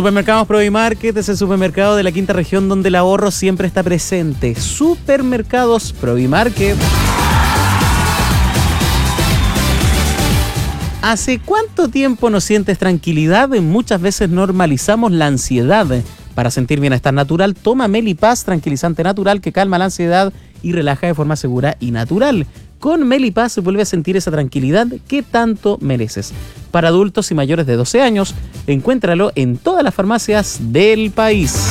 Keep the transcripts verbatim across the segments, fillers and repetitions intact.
Supermercados Provimarket es el supermercado de la quinta región donde el ahorro siempre está presente. Supermercados Provimarket. ¿Hace cuánto tiempo no sientes tranquilidad? Muchas veces normalizamos la ansiedad. Para sentir bienestar natural, toma Melipaz, tranquilizante natural que calma la ansiedad y relaja de forma segura y natural. Con Melipaz vuelve a sentir esa tranquilidad que tanto mereces. Para adultos y mayores de doce años, encuéntralo en todas las farmacias del país.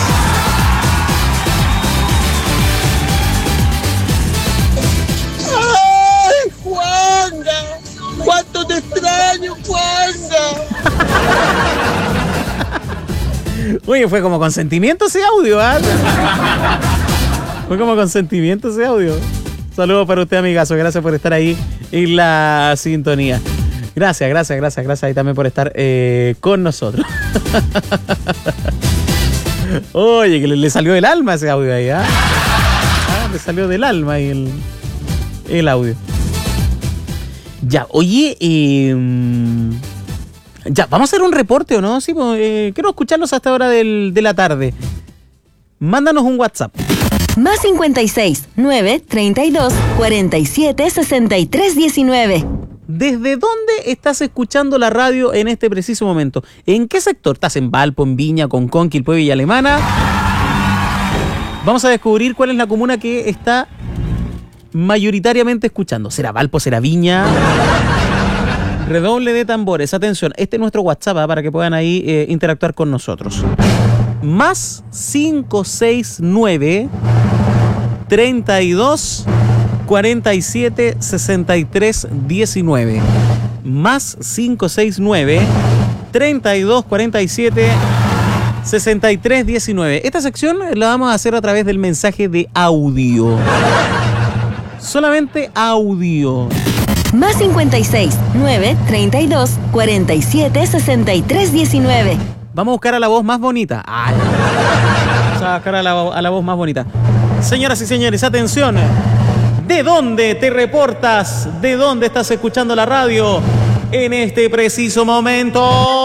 ¡Ay, Juanga! ¡Cuánto te extraño, Juanga! Oye, fue como con sentimiento ese audio, ¿eh? Fue como con sentimiento ese audio. Saludos para usted, amigazo. Gracias por estar ahí en la sintonía. Gracias, gracias, gracias, gracias y también por estar eh, con nosotros. Oye, que le, le salió del alma ese audio ahí, ¿eh? Ah, le salió del alma ahí el, el audio. Ya, oye, eh, ya, vamos a hacer un reporte, ¿o no? Sí, pues, eh, quiero escucharlos hasta hora del, de la tarde. Mándanos un WhatsApp. Más cincuenta y seis, nueve, treinta y dos, cuarenta y siete, sesenta y tres, diecinueve. ¿Desde dónde estás escuchando la radio en este preciso momento? ¿En qué sector? ¿Estás en Valpo, en Viña, Concón, Quilpué, Villa Alemana? Vamos a descubrir cuál es la comuna que está mayoritariamente escuchando. ¿Será Valpo? ¿Será Viña? Redoble de tambores. Atención, este es nuestro WhatsApp, ¿eh? Para que puedan ahí eh, interactuar con nosotros. Más cinco seis nueve, treinta y dos, cuarenta y siete, sesenta y tres, diecinueve. Más cinco seis nueve, treinta y dos, cuarenta y siete, sesenta y tres, diecinueve. Esta sección la vamos a hacer a través del mensaje de audio. Solamente audio. Más cincuenta y seis, nueve, treinta y dos, cuarenta y siete, sesenta y tres, diecinueve. Vamos a buscar a la voz más bonita. Ay. Vamos a buscar a la, a la voz más bonita. Señoras y señores, atención. ¿De dónde te reportas? ¿De dónde estás escuchando la radio en este preciso momento?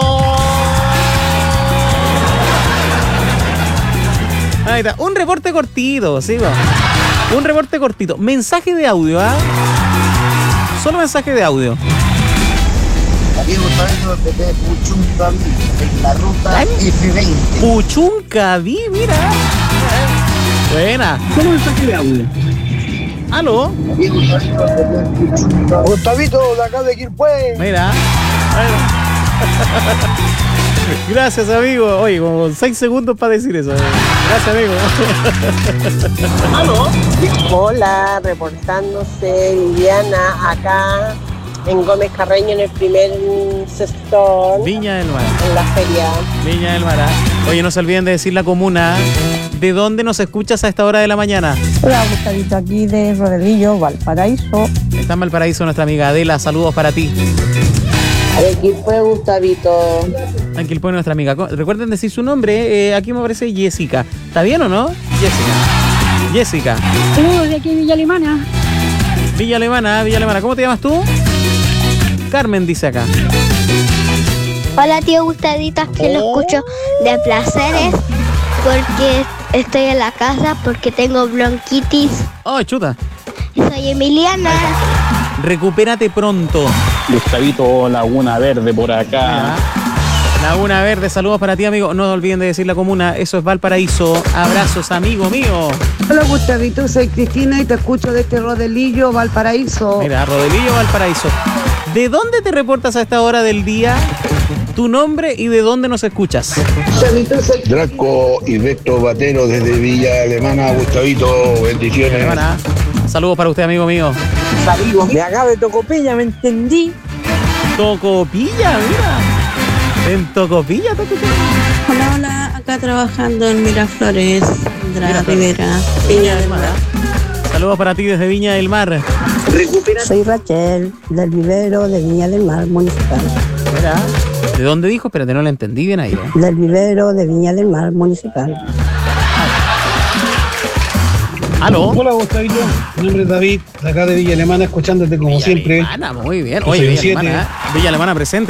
Ahí está. Un reporte cortito, ¿sí? Un reporte cortito. Mensaje de audio, ¿ah? ¿eh? Solo mensaje de audio. Diego Tabino desde Puchuncaví, en la ruta F veinte. Puchuncaví, mira. Buena. Solo mensaje de audio. ¿Aló? Diego Tabino desde Puchuncaví. Gustavito, de acá de Quilpué. Mira. Gracias, amigo. Oye, como seis segundos para decir eso. Gracias, amigo. ¿Aló? Hola, reportándose Liliana acá en Gómez Carreño, en el primer sector. Viña del Mar. En la feria. Viña del Mar. Oye, no se olviden de decir la comuna. ¿De dónde nos escuchas a esta hora de la mañana? Hola, Gustavito, aquí de Rodelillo, Valparaíso. Está en Valparaíso nuestra amiga Adela. Saludos para ti. De Quilpué, Gustavito. En Quilpué, nuestra amiga. Recuerden decir su nombre. Eh, aquí me aparece Jessica. ¿Está bien o no? Jessica. Jessica. Saludos de aquí, Villa Alemana. Villa Alemana, Villa Alemana. ¿Cómo te llamas tú? Carmen dice acá. Hola, tío Gustavito, que lo escucho de placeres porque estoy en la casa porque tengo bronquitis. Oh, chuta. Soy Emiliana. Recupérate pronto. Gustavito, Laguna Verde por acá. Laguna Verde, saludos para ti, amigo. No olviden de decir la comuna. Eso es Valparaíso. Abrazos, amigo mío. Hola, Gustavito, soy Cristina y te escucho de este Rodelillo, Valparaíso. Mira, Rodelillo, Valparaíso. ¿De dónde te reportas a esta hora del día? Tu nombre y de dónde nos escuchas. Draco y Beto Batero desde Villa Alemana. Gustavito, bendiciones. Alemana. Saludos para usted, amigo mío. Saludos. De acá de Tocopilla, ¿me entendí? Tocopilla, mira. En Tocopilla, Tocopilla. Hola, hola. Acá trabajando en Miraflores, Andrea Rivera, Viña del Mar. Saludos para ti desde Viña del Mar. Soy Rachel, del vivero de Viña del Mar Municipal. Mira. ¿De dónde dijo? Espérate, no lo entendí bien ahí. ¿eh? Del vivero de Viña del Mar Municipal. ¿Aló? Hola, Gustavito. Mi nombre es David, de acá de Villa Alemana, escuchándote como Villa siempre. Alemana, muy bien. Oye, Villa Alemana, ¿eh? Villa Alemana presente.